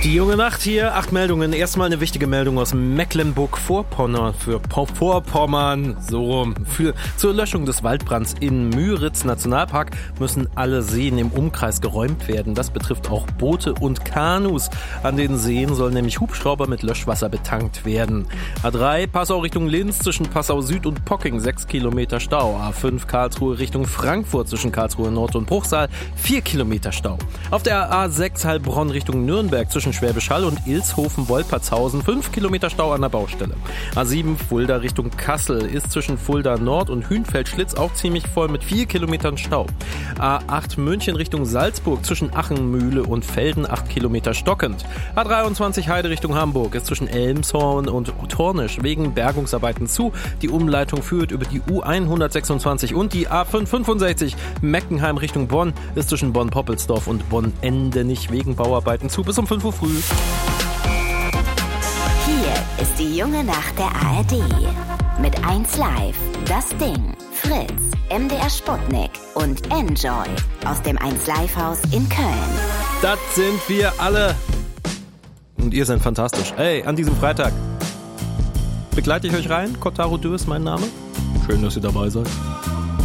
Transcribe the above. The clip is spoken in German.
Die junge Nacht hier, 8 Meldungen. Erstmal eine wichtige Meldung aus Mecklenburg-Vorpommern. Zur Löschung des Waldbrands in Müritz Nationalpark müssen alle Seen im Umkreis geräumt werden. Das betrifft auch Boote und Kanus. An den Seen sollen nämlich Hubschrauber mit Löschwasser betankt werden. A3 Passau Richtung Linz zwischen Passau Süd und Pocking 6 Kilometer Stau. A5 Karlsruhe Richtung Frankfurt zwischen Karlsruhe Nord und Bruchsal 4 Kilometer Stau. Auf der A6 Heilbronn Richtung Nürnberg zwischen Schwäbisch Hall und Ilshofen-Wolpertshausen 5 Kilometer Stau an der Baustelle. A7 Fulda Richtung Kassel ist zwischen Fulda Nord und Hünfeld-Schlitz auch ziemlich voll mit 4 Kilometern Stau. A8 München Richtung Salzburg zwischen Achenmühle und Velden 8 Kilometer stockend. A23 Heide Richtung Hamburg ist zwischen Elmshorn und Tornisch wegen Bergungsarbeiten zu. Die Umleitung führt über die U126 und die A565 Meckenheim Richtung Bonn ist zwischen Bonn-Poppelsdorf und Bonn-Endenich wegen Bauarbeiten zu bis um 5 Uhr früh. Hier ist die junge Nacht der ARD. Mit 1 Live, Das Ding, Fritz, MDR Sputnik und Enjoy aus dem 1 Live Haus in Köln. Das sind wir alle. Und ihr seid fantastisch. Ey, an diesem Freitag begleite ich euch rein. Kotaro Dö ist mein Name. Schön, dass ihr dabei seid.